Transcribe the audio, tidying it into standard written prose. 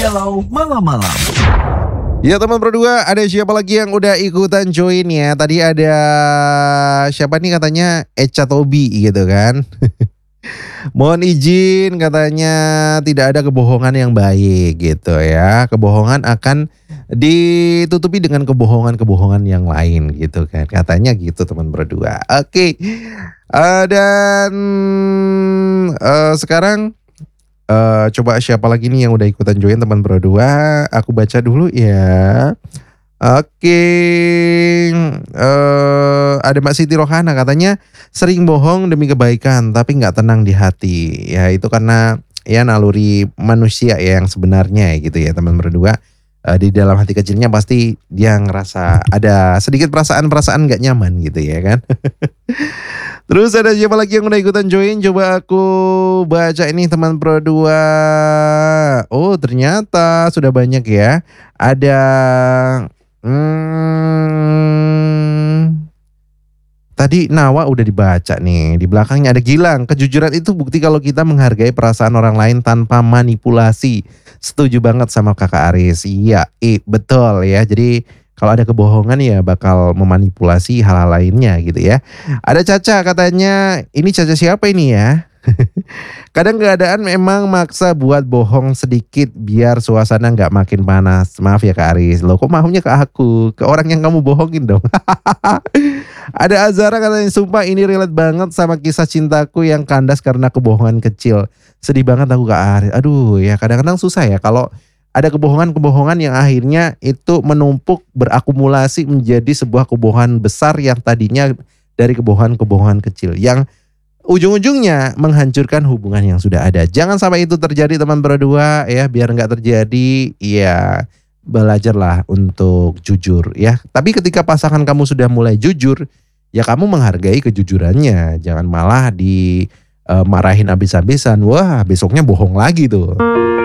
Hello malam-malam. Ya teman berdua, ada siapa lagi yang udah ikutan join ya? Tadi ada siapa nih katanya Echa Tobi gitu kan. Mohon izin katanya tidak ada kebohongan yang baik gitu ya. Kebohongan akan ditutupi dengan kebohongan-kebohongan yang lain gitu kan. Katanya gitu teman berdua. Oke. Dan sekarang coba siapa lagi nih yang udah ikutan join teman berdua. Aku baca dulu ya. Oke, ada Mbak Siti Rohana katanya sering bohong demi kebaikan tapi nggak tenang di hati. Ya itu karena ya naluri manusia ya yang sebenarnya ya gitu ya teman berdua. Di dalam hati kecilnya pasti dia ngerasa ada sedikit perasaan-perasaan nggak nyaman gitu ya kan. Terus ada siapa lagi yang udah ikutan join? Coba aku baca ini teman berdua. Oh ternyata sudah banyak ya. Ada tadi Nawa udah dibaca nih. Di belakangnya ada Gilang. Kejujuran itu bukti kalau kita menghargai perasaan orang lain tanpa manipulasi. Setuju banget sama Kakak Aris. Iya, betul ya. Jadi kalau ada kebohongan ya bakal memanipulasi hal-hal lainnya gitu ya. Ada Caca katanya, ini Caca siapa ini ya? Kadang keadaan memang maksa buat bohong sedikit biar suasana nggak makin panas. Maaf ya Kak Aris, loh kok maunya ke aku? Ke orang yang kamu bohongin dong. Ada Azara katanya, sumpah ini relate banget sama kisah cintaku yang kandas karena kebohongan kecil. Sedih banget aku Kak Aris. Aduh ya kadang-kadang susah ya kalau ada kebohongan-kebohongan yang akhirnya itu menumpuk berakumulasi menjadi sebuah kebohongan besar yang tadinya dari kebohongan-kebohongan kecil. Yang ujung-ujungnya menghancurkan hubungan yang sudah ada. Jangan sampai itu terjadi teman berdua ya, biar nggak terjadi ya belajarlah untuk jujur ya. Tapi ketika pasangan kamu sudah mulai jujur, ya kamu menghargai kejujurannya. Jangan malah di marahin habis-habisan. Wah besoknya bohong lagi tuh.